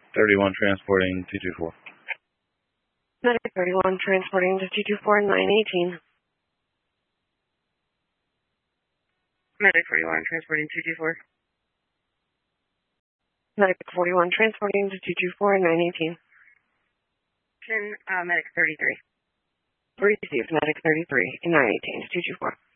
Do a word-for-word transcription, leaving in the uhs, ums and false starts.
thirty-one transporting two two four. Medic thirty-one transporting to two two four nine eighteen. Medic forty-one transporting two two four. Medic forty-one transporting to two two four nine eighteen. Uh, Medic thirty-three. Received Medic thirty-three nine eighteen to two two four.